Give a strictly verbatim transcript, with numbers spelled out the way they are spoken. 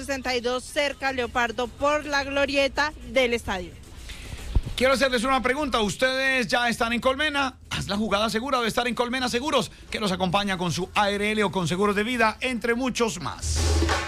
sesenta y dos, cerca Leopardo, por la glorieta del estadio. Quiero hacerles una pregunta. ¿Ustedes ya están en Colmena? Haz la jugada segura de estar en Colmena Seguros, que los acompaña con su A R L o con seguros de vida, entre muchos más.